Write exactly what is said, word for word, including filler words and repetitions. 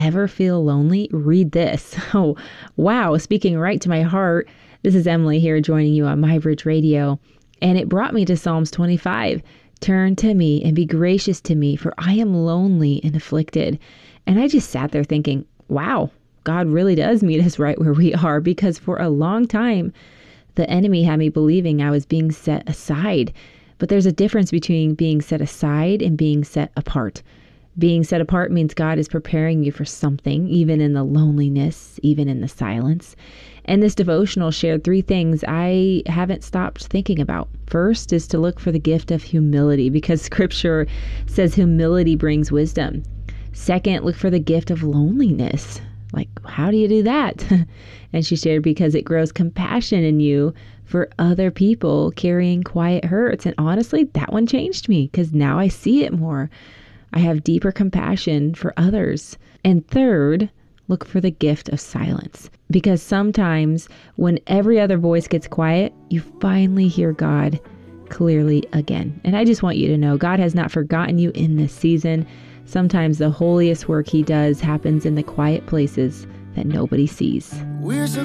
Ever feel lonely? Read this. Oh, wow. Speaking right to my heart. This is Emily here joining you on MyBridge Radio. And it brought me to Psalms twenty-five. Turn to me and be gracious to me, for I am lonely and afflicted. And I just sat there thinking, wow, God really does meet us right where we are, because for a long time, the enemy had me believing I was being set aside. But there's a difference between being set aside and being set apart. Being set apart means God is preparing you for something, even in the loneliness, even in the silence. And this devotional shared three things I haven't stopped thinking about. First is to look for the gift of humility, because Scripture says humility brings wisdom. Second, look for the gift of loneliness. Like, how do you do that? And she shared, because it grows compassion in you for other people carrying quiet hurts. And honestly, that one changed me, because now I see it more. I have deeper compassion for others. And third, look for the gift of silence. Because sometimes when every other voice gets quiet, you finally hear God clearly again. And I just want you to know, God has not forgotten you in this season. Sometimes the holiest work he does happens in the quiet places that nobody sees. We're so